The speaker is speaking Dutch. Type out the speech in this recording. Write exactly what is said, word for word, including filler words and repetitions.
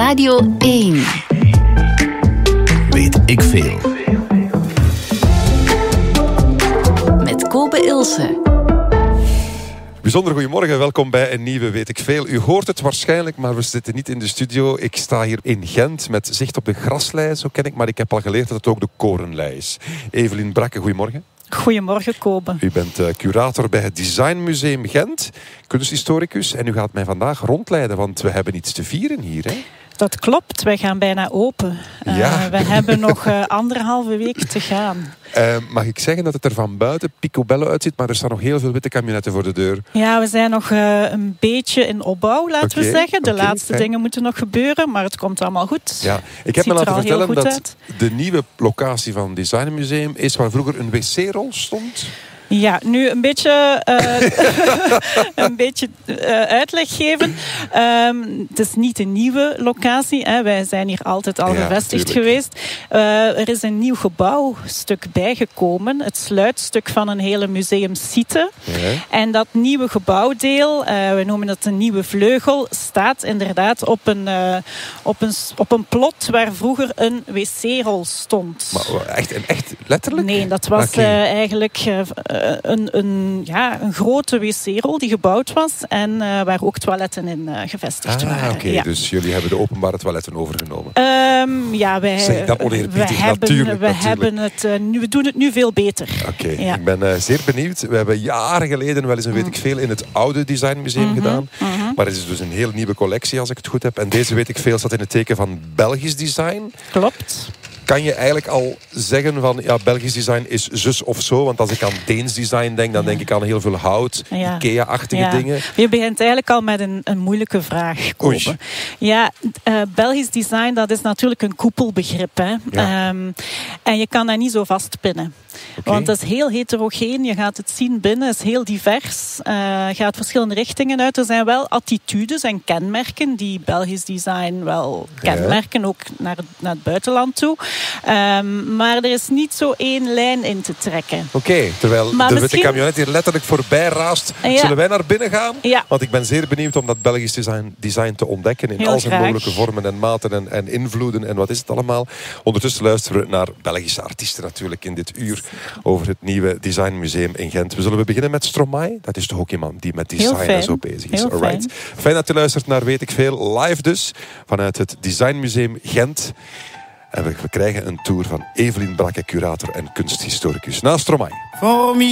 Radio één. Weet ik veel. Met Kobe Ilse. Bijzonder goedemorgen, welkom bij een nieuwe Weet ik Veel. U hoort het waarschijnlijk, maar we zitten niet in de studio. Ik sta hier in Gent met zicht op de graslei, zo ken ik, maar ik heb al geleerd dat het ook de korenlei is. Evelien Brakke, goedemorgen. Goedemorgen, Kobe. U bent uh, curator bij het Designmuseum Gent, kunsthistoricus. En u gaat mij vandaag rondleiden, want we hebben iets te vieren hier, hè? Dat klopt, wij gaan bijna open. Uh, Ja. We hebben nog uh, anderhalve week te gaan. Uh, mag ik zeggen dat het er van buiten picobello uitziet, maar er staan nog heel veel witte camionetten voor de deur. Ja, we zijn nog uh, een beetje in opbouw, laten Okay, we zeggen. De okay, laatste fijn. dingen moeten nog gebeuren, maar het komt allemaal goed. Ja, ik heb Ziet me er laten al heel vertellen goed dat uit. de nieuwe locatie van het Designmuseum is waar vroeger een wc-rol stond. Ja, nu een beetje, uh, een beetje uh, uitleg geven. Um, het is niet een nieuwe locatie. Hè. Wij zijn hier altijd al Ja, gevestigd tuurlijk. geweest. Uh, er is een nieuw gebouwstuk bijgekomen. Het sluitstuk van een hele museumsite. Ja. En dat nieuwe gebouwdeel, uh, we noemen dat een nieuwe vleugel, staat inderdaad op een, uh, op een, op een plot waar vroeger een wc-rol stond. Maar echt, en echt letterlijk? Nee, dat was Oké. uh, eigenlijk uh, een, een, ja, een grote wc-rol die gebouwd was en uh, waar ook toiletten in uh, gevestigd Ah, waren. oké. Ja. Dus jullie hebben de openbare toiletten overgenomen. Um, ja, wij, Zeg dat we, oneerbiedig, hebben, natuurlijk, we, natuurlijk. hebben het, uh, nu, we doen het nu veel beter. Oké, Ja. ik ben uh, zeer benieuwd. We hebben jaren geleden wel eens een weet ik veel in het oude Designmuseum Mhm, gedaan. mhm. Maar het is dus een heel nieuwe collectie als ik het goed heb. En deze weet ik veel staat in het teken van Belgisch design. Klopt. Kan je eigenlijk al zeggen van ja, Belgisch design is zus of zo? Want als ik aan Deens design denk, dan Ja. denk ik aan heel veel hout, Ja. Ikea-achtige Ja. dingen. Je begint eigenlijk al met een, een moeilijke vraag, Kobe. Oei. Ja, uh, Belgisch design, dat is natuurlijk een koepelbegrip. Hè? Ja. Um, en je kan dat niet zo vastpinnen. Oké. Want dat is heel heterogeen. Je gaat het zien binnen. Het is heel divers. Uh, gaat verschillende richtingen uit. Er zijn wel attitudes en kenmerken die Belgisch design wel kenmerken. Ook naar het, naar het buitenland toe. Um, maar er is niet zo één lijn in te trekken. Oké, okay, terwijl Maar de misschien- witte camionet hier letterlijk voorbij raast. Ja. Zullen wij naar binnen gaan? Ja. Want ik ben zeer benieuwd om dat Belgisch design, design te ontdekken. In Heel al zijn graag. mogelijke vormen en maten en, en invloeden. En wat is het allemaal? Ondertussen luisteren we naar Belgische artiesten natuurlijk in dit uur. Over het nieuwe Designmuseum in Gent. We zullen beginnen met Stromae. Dat is toch ook iemand die met design fijn. en zo bezig is. Heel Alright. Fijn dat je luistert naar Weet ik Veel. Live dus. Vanuit het Designmuseum Gent. En we, we krijgen een tour van Evelien Brakke, curator en kunsthistoricus. Na Stromae.